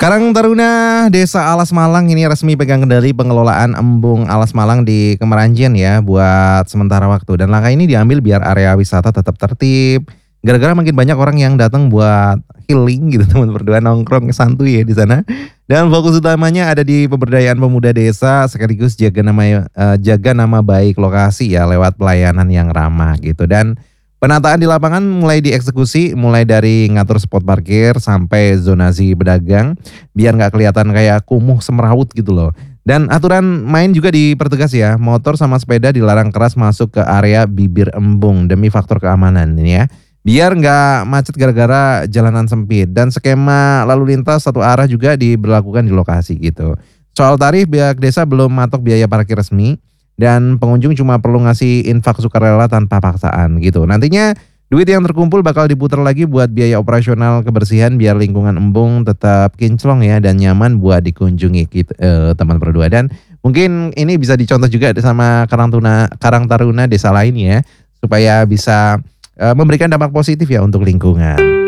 Karang Taruna Desa Alas Malang ini resmi pegang kendali pengelolaan embung Alas Malang di Kemeranjen ya buat sementara waktu. Dan langkah ini diambil biar area wisata tetap tertib. Gara-gara makin banyak orang yang datang buat healing gitu teman berdua nongkrong santuy ya di sana. Dan fokus utamanya ada di pemberdayaan pemuda desa sekaligus jaga nama baik lokasi ya lewat pelayanan yang ramah gitu. Dan penataan di lapangan mulai dieksekusi, mulai dari ngatur spot parkir sampai zonasi pedagang, biar nggak kelihatan kayak kumuh semrawut gitu loh. Dan aturan main juga dipertegas ya, motor sama sepeda dilarang keras masuk ke area bibir embung demi faktor keamanan ini ya. Biar nggak macet gara-gara jalanan sempit dan skema lalu lintas satu arah juga diberlakukan di lokasi gitu. Soal tarif pihak desa belum matok biaya parkir resmi. Dan pengunjung cuma perlu ngasih infak sukarela tanpa paksaan gitu. Nantinya duit yang terkumpul bakal diputar lagi buat biaya operasional kebersihan biar lingkungan embung tetap kinclong ya dan nyaman buat dikunjungi gitu, teman berdua. Dan mungkin ini bisa dicontoh juga sama Karang Taruna desa lain ya supaya bisa memberikan dampak positif ya untuk lingkungan.